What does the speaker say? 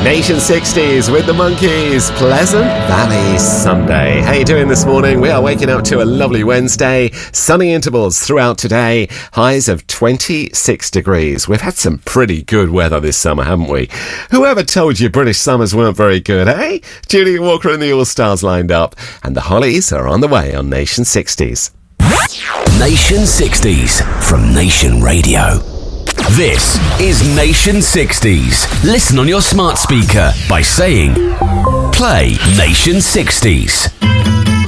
Nation 60s with the Monkees, Pleasant Valley Sunday. How you doing this morning? We are waking up to a lovely Wednesday. Sunny intervals throughout today. Highs of 26 degrees. We've had some pretty good weather this summer, haven't we? Whoever told you British summers weren't very good, eh? Julia Walker and the All-Stars lined up. And the Hollies are on the way on Nation 60s. Nation 60s from Nation Radio. This is Nation 60s. Listen on your smart speaker by saying, play Nation 60s.